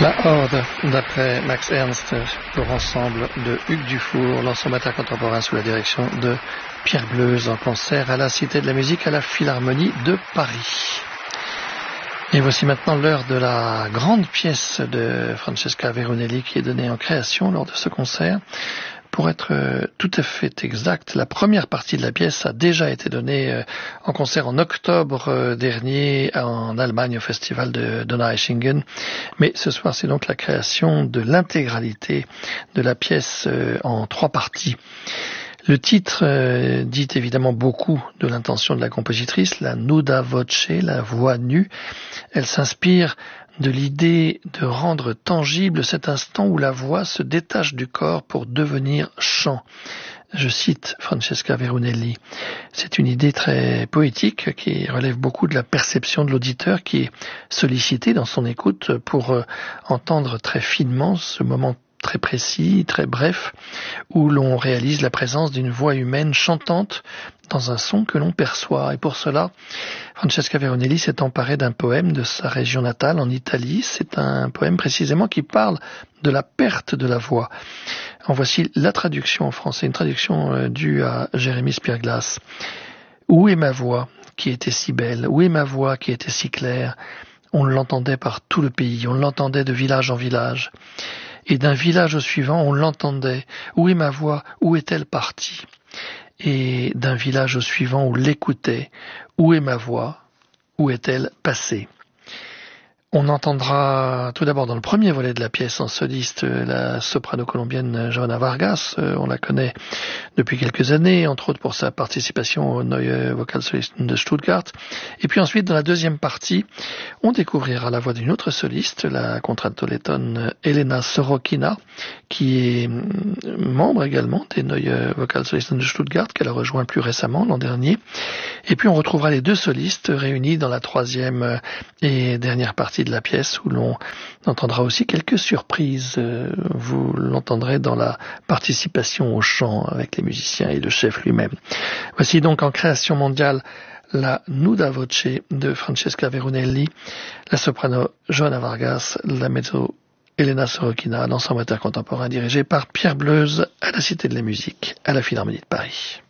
La Horde, d'après Max Ernst, pour ensemble de Hugues Dufour, l'ensemble contemporain sous la direction de Pierre Bleuze en concert à la Cité de la Musique à la Philharmonie de Paris. Et voici maintenant l'heure de la grande pièce de Francesca Veronelli qui est donnée en création lors de ce concert. Pour être tout à fait exact, la première partie de la pièce a déjà été donnée en concert en octobre dernier en Allemagne au festival de Donaueschingen. Mais ce soir, c'est donc la création de l'intégralité de la pièce en 3 parties. Le titre dit évidemment beaucoup de l'intention de la compositrice, la nuda voce, la voix nue. Elle s'inspire de l'idée de rendre tangible cet instant où la voix se détache du corps pour devenir chant. Je cite Francesca Veronelli. C'est une idée très poétique qui relève beaucoup de la perception de l'auditeur qui est sollicité dans son écoute pour entendre très finement ce moment très précis, très bref, où l'on réalise la présence d'une voix humaine chantante dans un son que l'on perçoit. Et pour cela, Francesca Veronelli s'est emparée d'un poème de sa région natale en Italie. C'est un poème précisément qui parle de la perte de la voix. En voici la traduction en français, une traduction due à Jérémy Spierglas. Où est ma voix qui était si belle? Où est ma voix qui était si claire? On l'entendait par tout le pays, on l'entendait de village en village. Et d'un village au suivant, on l'entendait. Où est ma voix? Où est-elle partie? Et d'un village au suivant, on l'écoutait. Où est ma voix? Où est-elle passée? On entendra tout d'abord dans le premier volet de la pièce en soliste la soprano colombienne Johanna Vargas. On la connaît depuis quelques années, entre autres pour sa participation au Neue Vokalsolisten de Stuttgart. Et puis ensuite, dans la deuxième partie, on découvrira la voix d'une autre soliste, la contralto lettonne Elena Sorokina, qui est membre également des Neue Vokalsolisten de Stuttgart, qu'elle a rejoint plus récemment l'an dernier. Et puis on retrouvera les 2 solistes réunis dans la troisième et dernière partie de la pièce où l'on entendra aussi quelques surprises. Vous l'entendrez dans la participation au chant avec les musiciens et le chef lui-même. Voici donc en création mondiale la Nuda Voce de Francesca Veronelli, la soprano Johanna Vargas, la mezzo Elena Sorokina, l'ensemble intercontemporain dirigé par Pierre Bleuze à la Cité de la Musique à la Philharmonie de Paris.